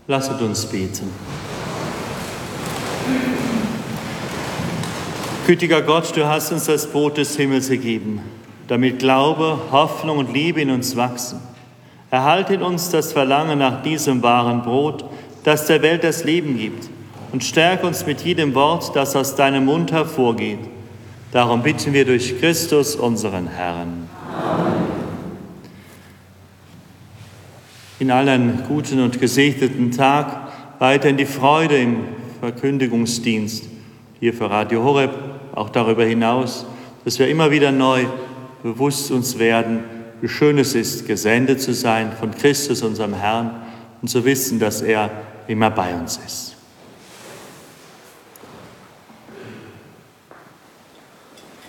Lasset uns beten. Gütiger Gott, du hast uns das Brot des Himmels gegeben, damit Glaube, Hoffnung und Liebe in uns wachsen. Erhalte in uns das Verlangen nach diesem wahren Brot, das der Welt das Leben gibt, und stärke uns mit jedem Wort, das aus deinem Mund hervorgeht. Darum bitten wir durch Christus, unseren Herrn. Amen. In allen guten und gesegneten Tag weiter in die Freude im Verkündigungsdienst, hier für Radio Horeb, auch darüber hinaus, dass wir immer wieder neu bewusst uns werden, wie schön es ist, gesendet zu sein von Christus, unserem Herrn, und zu wissen, dass er immer bei uns ist.